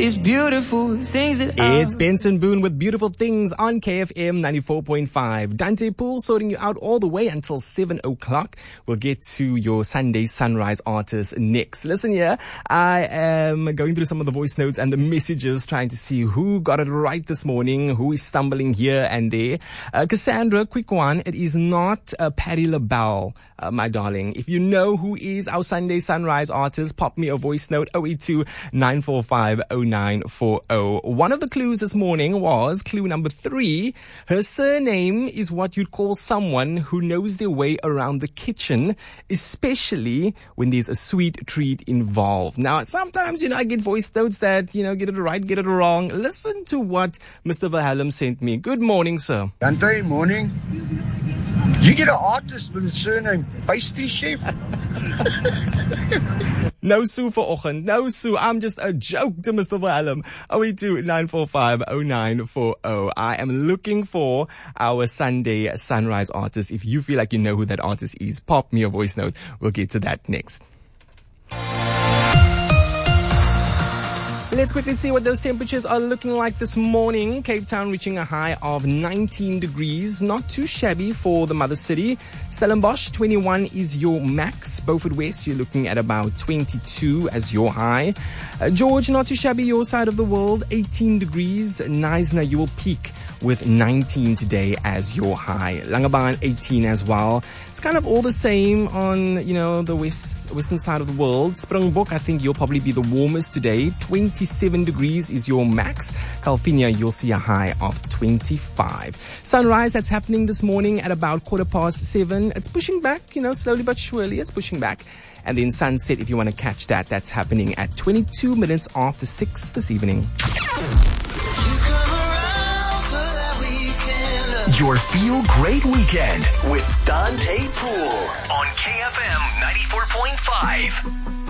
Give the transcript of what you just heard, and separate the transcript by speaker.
Speaker 1: these beautiful things that
Speaker 2: It's Benson Boone with Beautiful Things on KFM 94.5. Dante Poole sorting you out all the way until 7 o'clock. We'll get to your Sunday Sunrise artist next. Listen here, I am going through some of the voice notes and the messages trying to see who got it right this morning, who is stumbling here and there. Cassandra, quick one. It is not Patti LaBelle, my darling. If you know who is our Sunday Sunrise artist, pop me a voice note 082-945-0940. One of the clues this morning was clue number 3. Her surname is what you'd call someone who knows their way around the kitchen, especially when there's a sweet treat involved. Now, sometimes, I get voice notes that, get it right, get it wrong. Listen to what Mr. Verhalem sent me. Good morning, sir.
Speaker 3: Dante, morning. You get an artist with a surname Pastry Chef?
Speaker 2: No Sue for oggend. No Sue. I'm just a joke to Mr. Verhalem. 082-945-0940. I am looking for our Sunday Sunrise artist. If you feel like you know who that artist is, pop me a voice note. We'll get to that next. Let's quickly see what those temperatures are looking like this morning. Cape Town reaching a high of 19 degrees. Not too shabby for the mother city. Stellenbosch, 21 is your max. Beaufort West, you're looking at about 22 as your high. George, not too shabby your side of the world. 18 degrees. Knysna, you will peak with 19 today as your high. Langebaan, 18 as well. It's kind of all the same on, the western side of the world. Springbok, I think you'll probably be the warmest today. 27 degrees is your max. Calvinia, you'll see a high of 25. Sunrise, that's happening this morning at about 7:15. It's pushing back, slowly but surely. It's pushing back. And then sunset, if you want to catch that, that's happening at 22 minutes after 6 this evening.
Speaker 4: Your Feel Great Weekend with Dante Poole on KFM 94.5.